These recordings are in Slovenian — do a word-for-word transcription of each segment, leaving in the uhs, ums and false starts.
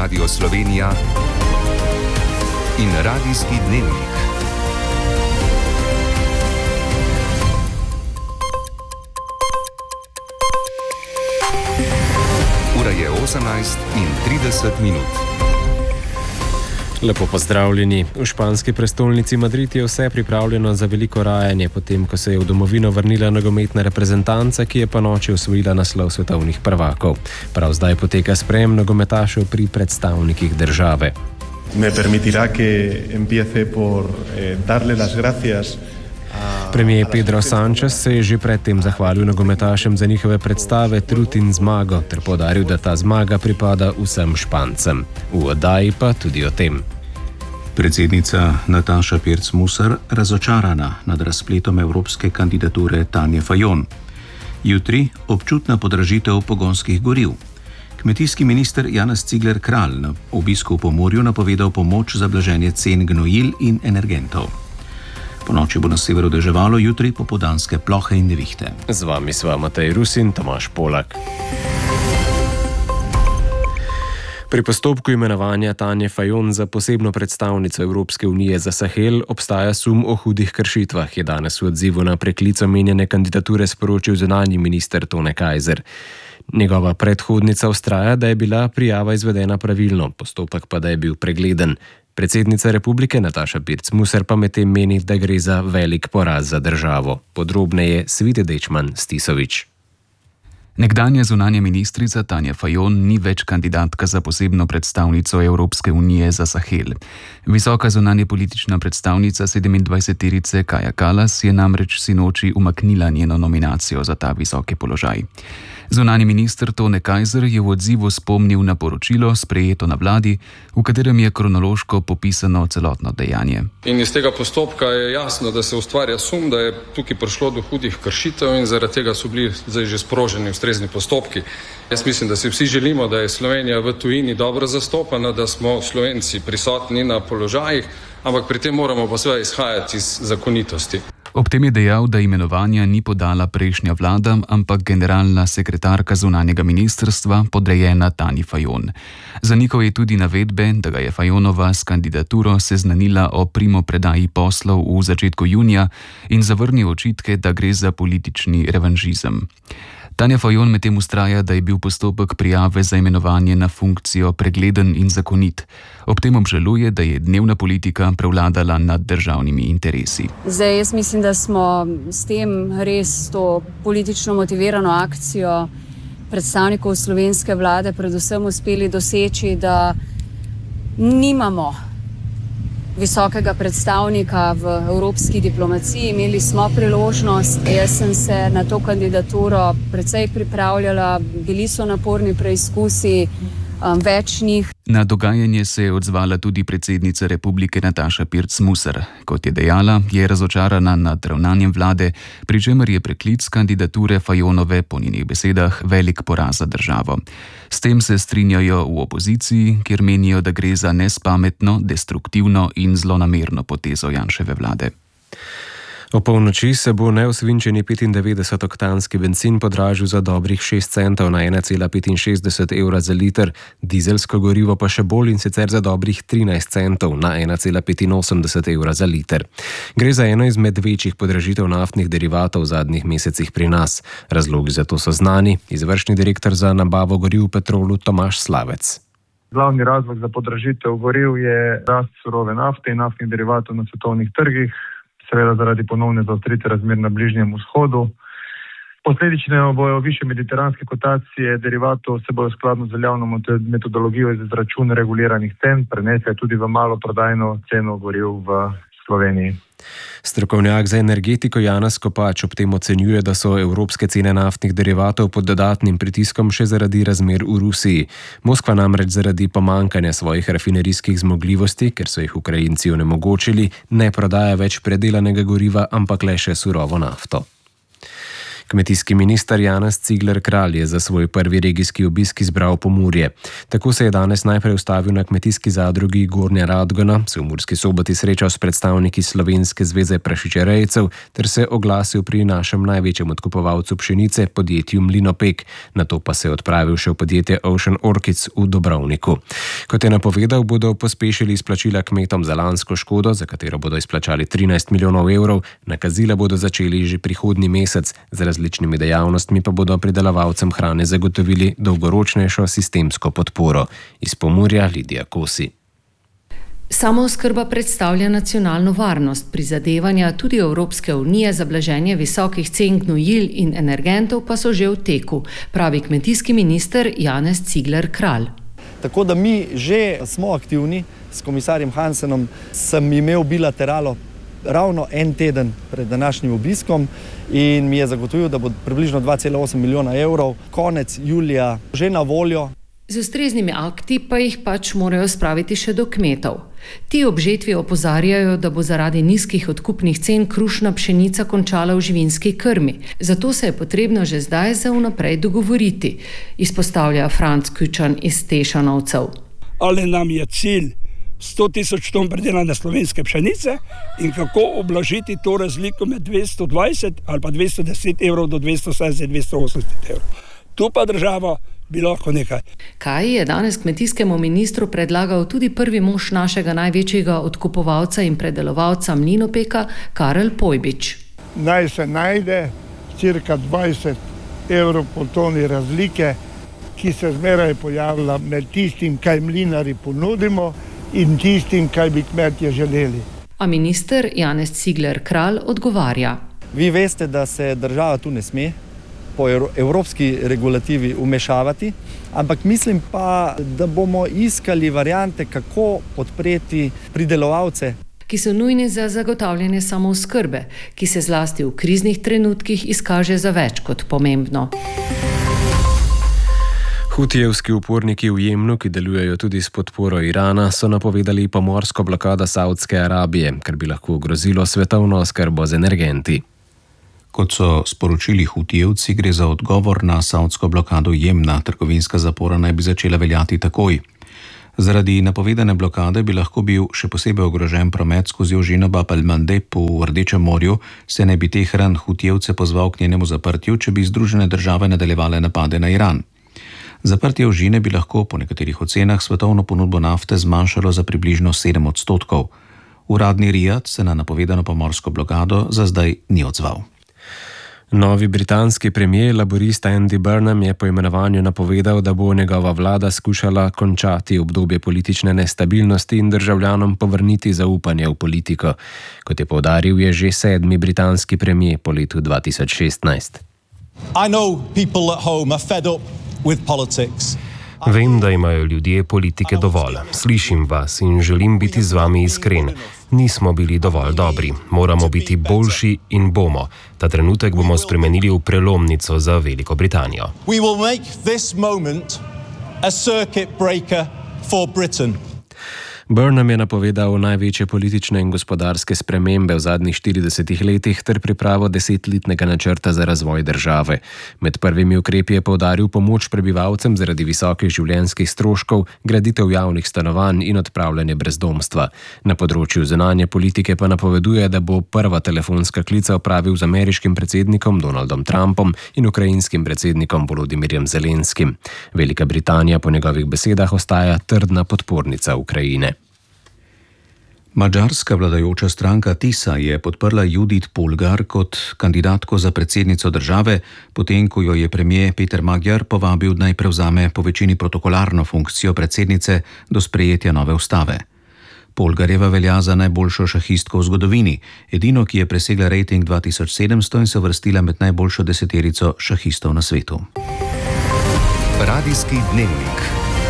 Radio Slovenija in Radijski dnevnik. Ura je osemnajst in trideset minut. Lepo pozdravljeni. V španski prestolnici Madrid je vse pripravljeno za veliko rajanje, potem ko se je v domovino vrnila nogometna reprezentanca, ki je pa noči osvojila naslov svetovnih prvakov. Prav zdaj poteka sprejem nogometašev pri predstavnikih države. Me permitirá que empiece por eh, darle las gracias. Premijer Pedro Sánchez se je že predtem zahvalil nogometašem za njihove predstave, trud in zmago, ter poudaril, da ta zmaga pripada vsem Špancem. V oddaji pa tudi o tem. Predsednica Nataša Pirc Musar razočarana nad razpletom evropske kandidature Tanje Fajon. Jutri občutna podražitev pogonskih goriv. Kmetijski minister Janez Cigler Kralj na obisku v Pomurju napovedal pomoč za blaženje cen gnojil in energentov. Po noči bo na severu deževalo, jutri popoldanske plohe in nevihte. Z vami sva Matej Rus in Tomaž Polak. Pri postopku imenovanja Tanje Fajon za posebno predstavnico Evropske unije za Sahel obstaja sum o hudih kršitvah, je danes v odzivu na preklic omenjene kandidature sporočil zunanji minister Tone Kajzer. Njegova predhodnica vztraja, da je bila prijava izvedena pravilno, postopek pa da je bil pregleden. Predsednica republike Nataša Pirc Musar pa medtem meni, da gre za velik poraz za državo. Podrobneje Svite Dečman Stisović. Nekdanja zunanja ministrica Tanja Fajon ni več kandidatka za posebno predstavnico Evropske unije za Sahel. Visoka zunanja politična predstavnica sedemindvajseterice Kaja Kallas je namreč sinoči umaknila njeno nominacijo za ta visoki položaj. Zunanji minister Tone Kajzer je v odzivu spomnil na poročilo, sprejeto na vladi, v katerem je kronološko popisano celotno dejanje. In iz tega postopka je jasno, da se ustvarja sum, da je tukaj prišlo do hudih kršitev in zaradi tega so bili zdaj že sproženi ustrezni postopki. Jaz mislim, da si vsi želimo, da je Slovenija v tujini dobro zastopana, da smo Slovenci prisotni na položajih, ampak pri tem moramo pa seveda izhajati iz zakonitosti. Ob tem je dejal, da imenovanja ni podala prejšnja vlada, ampak generalna sekretarka zunanjega ministrstva, podrejena Tanji Fajon. Zanikal je tudi navedbe, da ga je Fajonova s kandidaturo seznanila o primopredaji poslov v začetku junija in zavrnil očitke, da gre za politični revanžizem. Tanja Fajon medtem vztraja, da je bil postopek prijave za imenovanje na funkcijo pregleden in zakonit. Ob tem obžaluje, da je dnevna politika prevladala nad državnimi interesi. Zdaj, jaz mislim, da smo s tem res to politično motivirano akcijo predstavnikov slovenske vlade predvsem uspeli doseči, da nimamo visokega predstavnika v evropski diplomaciji. Imeli smo priložnost, jaz sem se na to kandidaturo precej pripravljala, bili so naporni preizkusi, um, več njih. Na dogajanje se je odzvala tudi predsednica republike Nataša Pirc Musar. Kot je dejala, je razočarana nad ravnanjem vlade, pri čemer je preklic kandidature Fajonove po njenih besedah velik poraz za državo. S tem se strinjajo v opoziciji, kjer menijo, da gre za nespametno, destruktivno in zlonamerno potezo Janševe vlade. O polnoči se bo neosvinčeni petindevetdesetoktanski bencin podražil za dobrih šest centov na ena cela petinšestdeset evra za liter, dizelsko gorivo pa še bolj, in sicer za dobrih trinajst centov na ena cela petinosemdeset evra za liter. Gre za eno izmed večjih podražitev naftnih derivatov v zadnjih mesecih pri nas. Razlogi za to so znani. Izvršni direktor za nabavo goriv v Petrolu Tomaž Slavec. Glavni razlog za podražitev goriv je rast surove nafte in naftnih derivatov na svetovnih trgih, seveda zaradi ponovne zaostritve razmer na Bližnjem vzhodu. Posledično bojo više mediteranske kotacije derivatov se bojo skladno z veljavno metodologijo iz izračuna reguliranih cen prenesle tudi v maloprodajno ceno goriv v Sloveniji. Strokovnjak za energetiko Janez Kopač ob tem ocenjuje, da so evropske cene naftnih derivatov pod dodatnim pritiskom še zaradi razmer v Rusiji. Moskva namreč zaradi pomankanja svojih rafinerijskih zmogljivosti, ker so jih Ukrajinci onemogočili, ne prodaja več predelanega goriva, ampak le še surovo nafto. Kmetijski minister Janez Cigler Kralj je za svoj prvi regijski obisk izbral Pomurje. Tako se je danes najprej ustavil na kmetijski zadrugi Gornja Radgona, se v Murski Soboti srečal s predstavniki Slovenske zveze prašičerejcev ter se oglasil pri našem največjem odkupovalcu pšenice, podjetju Mlinopek. Nato pa se je odpravil še v podjetje Ocean Orchids v Dobrovniku. Kot je napovedal, bodo pospešili izplačila kmetom za lansko škodo, za katero bodo izplačali trinajst milijonov evrov, nakazila bodo začeli že prihodnji mesec, z različnimi dejavnostmi pa bodo pridelovalcem hrane zagotovili dolgoročnejšo sistemsko podporo. Iz Pomurja Lidija Kosi. Samooskrba predstavlja nacionalno varnost, prizadevanja tudi Evropske unije za blaženje visokih cen gnojil in energentov pa so že v teku, pravi kmetijski minister Janez Cigler Kralj. Tako da mi že smo aktivni s komisarjem Hansenom, sem imel bilateralo ravno en teden pred današnjim obiskom in mi je zagotovil, da bo približno dva cela osem milijona evrov konec julija že na voljo. Z ustreznimi akti pa jih pač morajo spraviti še do kmetov. Ti ob žetvi opozarjajo, da bo zaradi nizkih odkupnih cen krušna pšenica končala v živinski krmi. Zato se je potrebno že zdaj za vnaprej dogovoriti, izpostavlja Franc Kučan iz Tešanovcev. Ali nam je cilj sto tisoč ton predelane slovenske pšenice in kako oblažiti to razliko med dvesto dvajset ali pa dvesto deset evrov do dvesto sedemdeset do dvesto osemdeset evrov. Tu pa država bi lahko nekaj. Kaj je danes kmetijskemu ministru predlagal tudi prvi mož našega največjega odkupovalca in predelovalca Mlinopeka, Karel Pojbič. Naj se najde cirka dvajset evrov po toni razlike, ki se zmeraj pojavila med tistim, kaj mlinari ponudimo in tistim, kaj bi kmetje želeli. A minister Janez Cigler Kralj odgovarja. Vi veste, da se država tu ne sme po evropski regulativi umešavati, ampak mislim pa, da bomo iskali variante, kako podpreti pridelovalce, ki so nujni za zagotavljanje samooskrbe, ki se zlasti v kriznih trenutkih izkaže za več kot pomembno. Hutijevski uporniki v Jemnu, ki delujejo tudi s podporo Irana, so napovedali pomorsko blokado Saudske Arabije, kar bi lahko ogrozilo svetovno oskrbo z energenti. Kot so sporočili Hutijevci, gre za odgovor na saudsko blokado Jemna. Trgovinska zapora naj bi začela veljati takoj. Zaradi napovedane blokade bi lahko bil še posebej ogrožen promet skozi ožino Bab el-Mandeb v Rdečem morju, se ne bi Tehran Hutijevce pozval k njenemu zaprtju, če bi Združene države nadaljevale napade na Iran. Zaprtje ožine bi lahko po nekaterih ocenah svetovno ponudbo nafte zmanjšalo za približno sedem odstotkov. Uradni Rijad se na napovedano pomorsko blokado za zdaj ni odzval. Novi britanski premier laborist Andy Burnham je po imenovanju napovedal, da bo njegova vlada skušala končati obdobje politične nestabilnosti in državljanom povrniti zaupanje v politiko. Kot je poudaril, je že sedmi britanski premier po letu dva tisoč šestnajst. I know people at home are fed up with politics. Vem, da imajo ljudje politike dovolj. Slišim vas in želim biti z vami iskren. Nismo bili dovolj dobri. Moramo biti boljši in bomo. Ta trenutek bomo spremenili v prelomnico za Veliko Britanijo. We will make this moment a circuit breaker for Britain. Burnham je napovedal največje politične in gospodarske spremembe v zadnjih štiridesetih letih ter pripravo desetletnega načrta za razvoj države. Med prvimi ukrepi je poudaril pomoč prebivalcem zaradi visokih življenjskih stroškov, graditev javnih stanovanj in odpravljanje brezdomstva. Na področju zunanje politike pa napoveduje, da bo prva telefonska klica opravil z ameriškim predsednikom Donaldom Trumpom in ukrajinskim predsednikom Volodimirjem Zelenskim. Velika Britanija po njegovih besedah ostaja trdna podpornica Ukrajine. Madžarska vladajoča stranka Tisa je podprla Judith Polgar kot kandidatko za predsednico države, potem ko jo je premier Peter Magyar povabil, naj prevzame po večini protokolarno funkcijo predsednice do sprejetja nove ustave. Polgarjeva velja za najboljšo šahistko v zgodovini, edino, ki je presegla rejting dva tisoč sedemsto in se vrstila med najboljšo deseterico šahistov na svetu. Radijski dnevnik.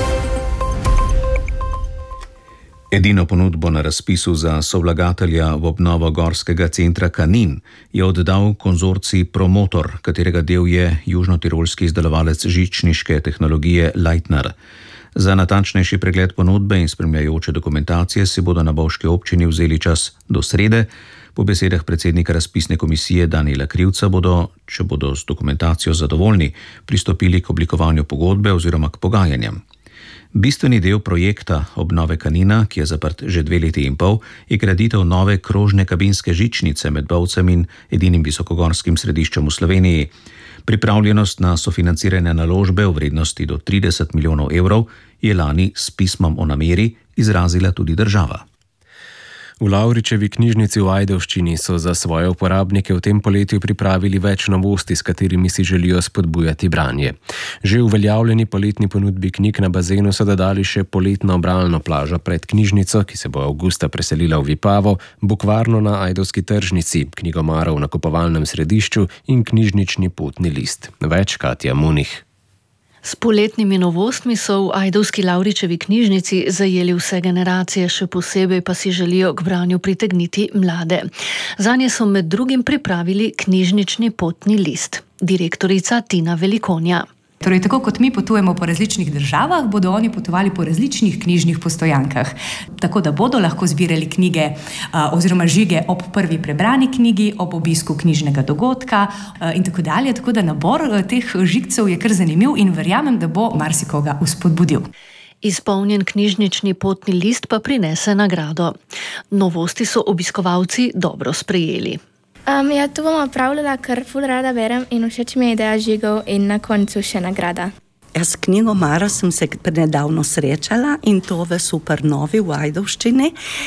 Edino ponudbo na razpisu za sovlagatelja v obnovo gorskega centra Kanin je oddal konzorcij Promotor, katerega del je južnotirolski izdelovalec žičniške tehnologije Leitner. Za natančnejši pregled ponudbe in spremljajoče dokumentacije si bodo na bovški občini vzeli čas do srede, Po besedah predsednika razpisne komisije Danila Krivca bodo, če bodo z dokumentacijo zadovoljni, pristopili k oblikovanju pogodbe oziroma k pogajanjem. Bistveni del projekta obnove Kanina, ki je zaprt že dve leti in pol, je graditev nove krožne kabinske žičnice med Bovcem in edinim visokogorskim središčem v Sloveniji. Pripravljenost na sofinancirane naložbe v vrednosti do trideset milijonov evrov je lani s pismom o nameri izrazila tudi država. V Lavričevi knjižnici v Ajdovščini so za svoje uporabnike v tem poletju pripravili več novosti, s katerimi si želijo spodbujati branje. Že v uveljavljeni poletni ponudbi knjig na bazenu so dodali še poletno bralno plažo pred knjižnico, ki se bo avgusta preselila v Vipavo, bukvarno na Ajdovski tržnici, knjigomaro v nakupovalnem središču in knjižnični potni list. Več Katja Munih. S poletnimi novostmi so v Ajdovski Lavričevi knjižnici zajeli vse generacije, še posebej pa si želijo k branju pritegniti mlade. Zanje so med drugim pripravili knjižnični potni list. Direktorica Tina Velikonja. Torej, tako kot mi potujemo po različnih državah, bodo oni potovali po različnih knjižnih postojankah. Tako da bodo lahko zbirali knjige a, oziroma žige ob prvi prebrani knjigi, ob obisku knjižnega dogodka a, in tako dalje. Tako da nabor a, teh žigcev je kar zanimiv in verjamem, da bo marsikoga vzpodbudil. Izpolnjen knjižnični potni list pa prinese nagrado. Novosti so obiskovalci dobro sprejeli. Um, ja, to bom opravljala, ker ful rada berem in všeč mi je ideja žigov in na koncu še nagrada. S knjigomaro sem se prednedavno srečala in to v Supernovi v Ajdovščini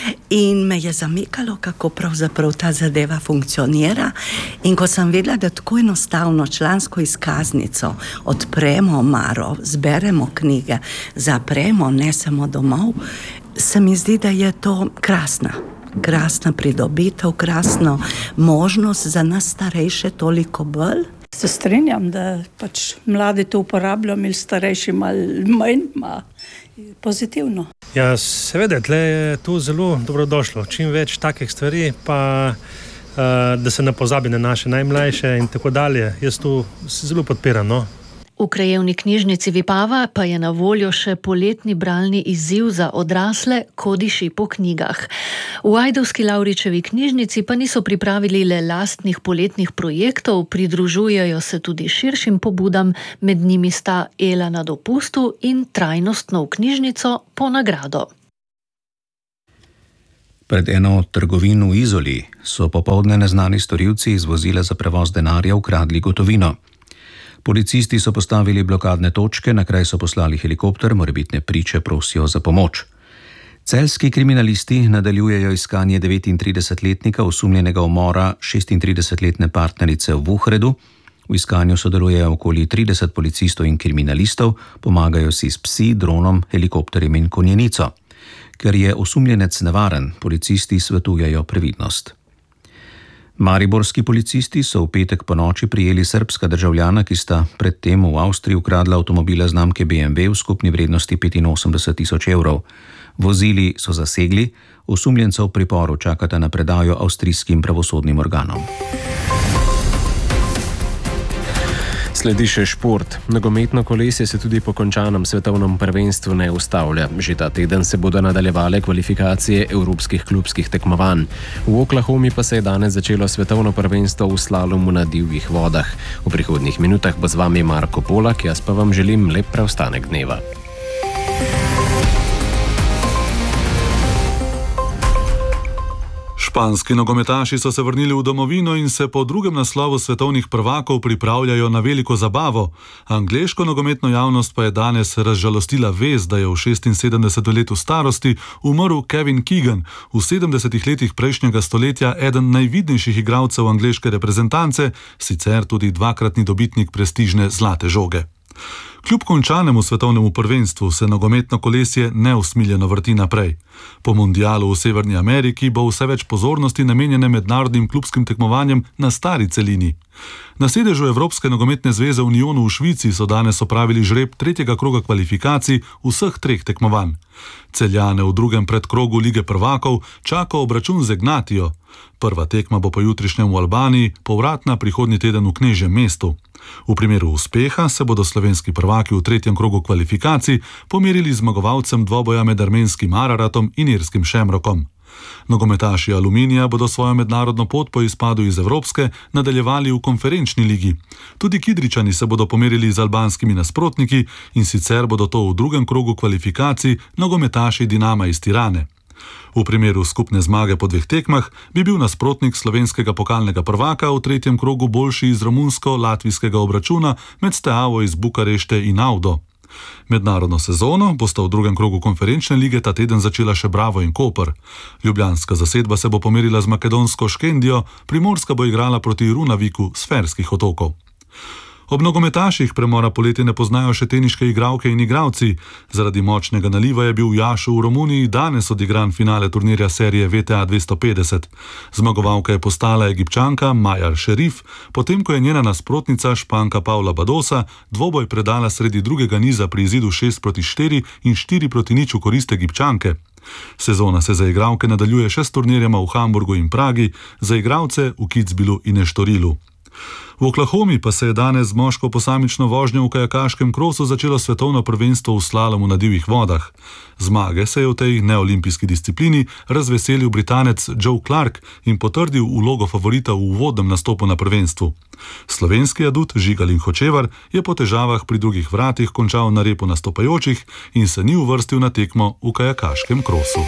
in me je zamikalo, kako pravzaprav ta zadeva funkcionira. In ko sem vedela, da tako enostavno člansko izkaznico odpremo omaro, zberemo knjige, zapremo, nesemo domov, se mi zdi, da je to krasna. Krasna pridobitev, krasna možnost za nas starejše toliko bolj. Se strinjam, da pač mladi to uporabljajo, mi starejši malo manj, ma pozitivno. Ja, seveda, tle je to zelo dobrodošlo. Čim več takih stvari, pa uh, da se ne pozabi na naše najmlajše in tako dalje. Jaz to zelo podpiram, no. V krajevni knjižnici Vipava pa je na voljo še poletni bralni izziv za odrasle Kodiši po knjigah. V Ajdovski Lavričevi knjižnici pa niso pripravili le lastnih poletnih projektov, pridružujejo se tudi širšim pobudam, med njimi sta Ela na dopustu in Trajnostno v knjižnico po nagrado. Pred eno od trgovin v Izoli so popoldne neznani storilci iz vozila za prevoz denarja ukradli gotovino. Policisti so postavili blokadne točke, na kraj so poslali helikopter, morebitne priče prosijo za pomoč. Celjski kriminalisti nadaljujejo iskanje devetintridesetletnika osumljenega umora šestintridesetletne partnerice v Vuhredu. V iskanju sodelujejo okoli trideset policistov in kriminalistov, pomagajo si s psi, dronom, helikopterjem in konjenico. Ker je osumljenec nevaren, policisti svetujejo previdnost. Mariborski policisti so v petek po noči prijeli srbska državljana, ki sta predtem v Avstriji ukradla avtomobila znamke B M W v skupni vrednosti petinosemdeset tisoč evrov. Vozili so zasegli, osumljenca v priporu čakata na predajo avstrijskim pravosodnim organom. Sledi še šport. Nogometno kolesje se tudi po končanem svetovnem prvenstvu ne ustavlja. Že ta teden se bodo nadaljevale kvalifikacije evropskih klubskih tekmovanj. V Oklahomi pa se je danes začelo svetovno prvenstvo v slalomu na divjih vodah. V prihodnjih minutah bo z vami Marko Polak, jaz pa vam želim lep preostanek dneva. Španski nogometaši so se vrnili v domovino in se po drugem naslovu svetovnih prvakov pripravljajo na veliko zabavo. Angleško nogometno javnost pa je danes razžalostila vest, da je v šestinsedemdesetem letu starosti umrl Kevin Keegan, v sedemdesetih letih prejšnjega stoletja eden najvidnejših igralcev angleške reprezentance, sicer tudi dvakratni dobitnik prestižne zlate žoge. Kljub končanemu svetovnemu prvenstvu se nogometno kolesje neusmiljeno vrti naprej. Po mundialu v Severni Ameriki bo vse več pozornosti namenjene mednarodnim klubskim tekmovanjem na stari celini. Na sedežu Evropske nogometne zveze Unionu v Švici so danes opravili žreb tretjega kroga kvalifikacij vseh treh tekmovanj. Celjane v drugem predkrogu Lige prvakov čaka obračun z Ignatijo. Prva tekma bo po jutrišnjem v Albaniji, povratna prihodnji teden v Knežjem mestu. V primeru uspeha se bodo slovenski prvaki v tretjem krogu kvalifikacij pomerili z zmagovalcem dvoboja med armenskim Araratom in irskim Šemrokom. Nogometaši Aluminija bodo svojo mednarodno pot po izpadu iz Evropske nadaljevali v konferenčni ligi. Tudi Kidričani se bodo pomerili z albanskimi nasprotniki in sicer bodo to v drugem krogu kvalifikacij nogometaši Dinama iz Tirane. V primeru skupne zmage po dveh tekmah bi bil nasprotnik slovenskega pokalnega prvaka v tretjem krogu boljši iz romunsko-latvijskega obračuna med Steavo iz Bukarešte in Audo. Mednarodno sezono bosta v drugem krogu konferenčne lige ta teden začela še Bravo in Koper. Ljubljanska zasedba se bo pomerila z makedonsko Škendijo, Primorska bo igrala proti Runaviku s Ferskih otokov. Ob nogometaših premora poleti ne poznajo še teniške igralke in igralci. Zaradi močnega naliva je bil v Jašu v Romuniji danes odigran finale turnirja serije V T A dvesto petdeset. Zmagovalka je postala Egipčanka Maja Šerif, potem ko je njena nasprotnica Španka Paula Badosa dvoboj predala sredi drugega niza pri izidu šest proti štiri in štiri proti nič v korist Egipčanke. Sezona se za igralke nadaljuje še s turnirjema v Hamburgu in Pragi, za igralce v Kitzbühelu in Estorilu. V Oklahomi pa se je danes z moško posamično vožnjo v kajakaškem krosu začelo svetovno prvenstvo v slalomu na divjih vodah. Zmage se je v tej neolimpijski disciplini razveselil Britanec Joe Clark in potrdil vlogo favorita v uvodnem nastopu na prvenstvu. Slovenski adut Žigalin Hočevar je po težavah pri drugih vratih končal na repu nastopajočih in se ni uvrstil na tekmo v kajakaškem krosu.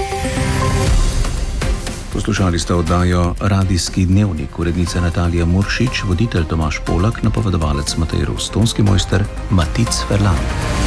Poslušali ste oddajo Radijski dnevnik, urednica Natalija Muršič, voditelj Tomaž Polak, napovedovalec Matej Rus, tonski mojster Matic Ferlan.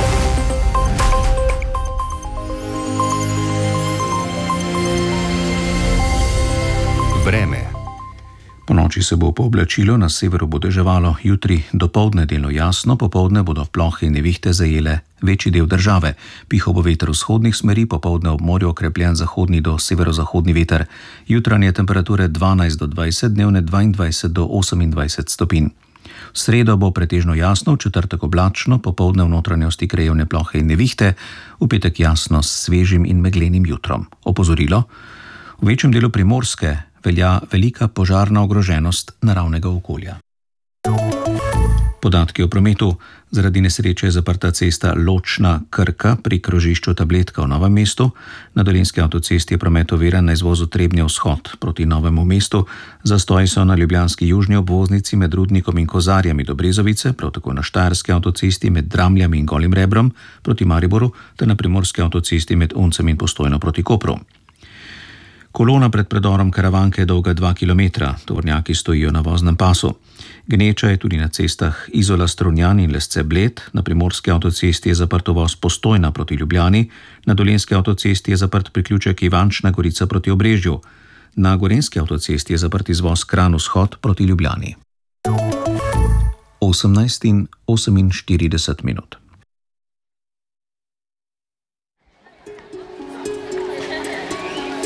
Vreme. Po noči se bo pooblačilo, na severu bo deževalo, jutri dopoldne delno jasno, popoldne bodo plohe in nevihte zajele večji del države. Pihal bo veter vzhodnih smeri, popoldne ob morju okrepljen zahodni do severozahodni veter. Jutranje temperature dvanajst do dvajset, dnevne dvaindvajset do osemindvajset stopinj. V sredo bo pretežno jasno, v četrtek oblačno, popoldne v notranjosti krajevne plohe in nevihte, v petek jasno s svežim in meglenim jutrom. Opozorilo: v večjem delu Primorske velja velika požarna ogroženost naravnega okolja. Podatki o prometu. Zaradi nesreče je zaprta cesta Ločna-Krka pri krožišču Tabletka v Novem mestu. Na Dolenjski avtocesti je promet oviran na izvozu Trebnje-Vzhod proti Novemu mestu. Zastoji so na ljubljanski južni obvoznici med Rudnikom in Kozarjami do Brezovice, prav tako na Štajerski avtocesti med Dramljami in Golim Rebrom proti Mariboru ter na Primorski avtocesti med Uncem in Postojno proti Kopru. Kolona pred predorom Karavanke je dolga dva kilometra, tovornjaki stojijo na voznem pasu. Gneča je tudi na cestah Izola-Strunjan in Lesce-Bled, na Primorski avtocesti je zaprt uvoz Postojna proti Ljubljani, na Dolenjski avtocesti je zaprt priključek Ivančna Gorica proti Obrežju, na Gorenjski avtocesti je zaprt izvoz Kranj-Vzhod proti Ljubljani. osemnajst in oseminštirideset minut.